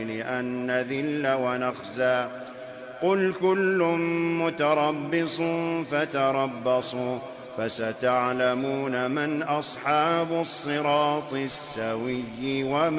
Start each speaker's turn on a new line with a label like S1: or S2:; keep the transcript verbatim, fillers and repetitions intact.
S1: أن نذل ونخزى قل كل متربص فتربصوا فستعلمون من أصحاب الصراط السوي ومن